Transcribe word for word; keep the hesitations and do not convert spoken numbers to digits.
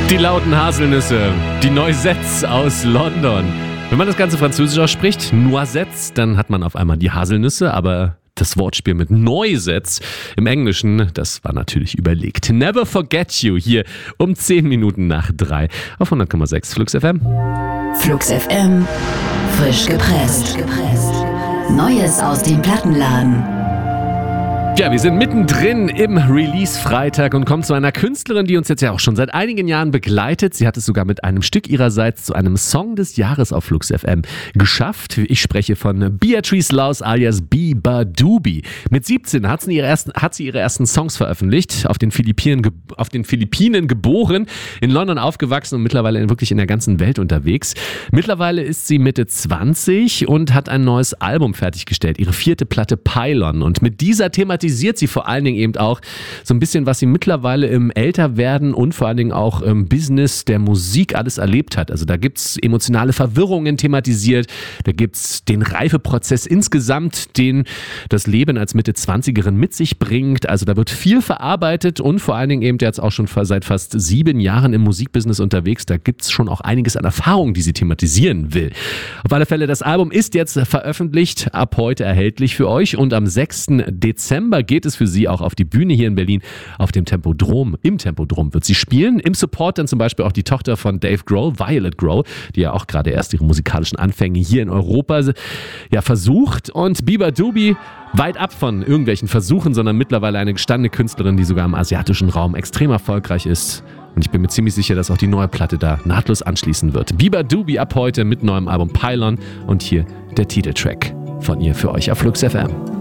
Die lauten Haselnüsse, die Noisettes aus London. Wenn man das Ganze französisch ausspricht, Noisettes, dann hat man auf einmal die Haselnüsse, aber das Wortspiel mit Noisettes im Englischen, das war natürlich überlegt. Never Forget You hier um zehn Minuten nach drei auf hundert Komma sechs Flux F M. Flux F M, frisch gepresst. Neues aus dem Plattenladen. Ja, wir sind mittendrin im Release-Freitag und kommen zu einer Künstlerin, die uns jetzt ja auch schon seit einigen Jahren begleitet. Sie hat es sogar mit einem Stück ihrerseits zu einem Song des Jahres auf Flux F M geschafft. Ich spreche von Beatrice Laus alias Beabadoobee. Mit siebzehn hat sie ihre ersten, hat sie ihre ersten Songs veröffentlicht, auf den Philippinen, auf den Philippinen geboren, in London aufgewachsen und mittlerweile wirklich in der ganzen Welt unterwegs. Mittlerweile ist sie Mitte zwanzig und hat ein neues Album fertiggestellt, ihre vierte Platte Pylon. Und mit dieser Thematik sie vor allen Dingen eben auch so ein bisschen, was sie mittlerweile im Älterwerden und vor allen Dingen auch im Business der Musik alles erlebt hat. Also da gibt es emotionale Verwirrungen thematisiert, da gibt es den Reifeprozess insgesamt, den das Leben als Mitte-Zwanzigerin mit sich bringt. Also da wird viel verarbeitet und vor allen Dingen eben jetzt auch schon seit fast sieben Jahren im Musikbusiness unterwegs. Da gibt es schon auch einiges an Erfahrungen, die sie thematisieren will. Auf alle Fälle, das Album ist jetzt veröffentlicht, ab heute erhältlich für euch und am sechsten Dezember geht es für sie auch auf die Bühne hier in Berlin auf dem Tempodrom. Im Tempodrom wird sie spielen. Im Support dann zum Beispiel auch die Tochter von Dave Grohl, Violet Grohl, die ja auch gerade erst ihre musikalischen Anfänge hier in Europa ja, versucht. Und Beabadoobee weit ab von irgendwelchen Versuchen, sondern mittlerweile eine gestandene Künstlerin, die sogar im asiatischen Raum extrem erfolgreich ist. Und ich bin mir ziemlich sicher, dass auch die neue Platte da nahtlos anschließen wird. Beabadoobee ab heute mit neuem Album Pylon und hier der Titeltrack von ihr für euch auf Flux F M.